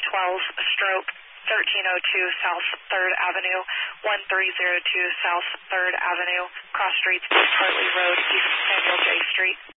stroke 1302 South 3rd Avenue, 1302 South 3rd Avenue, cross streets, East Hartley Road, East Samuel J. Street.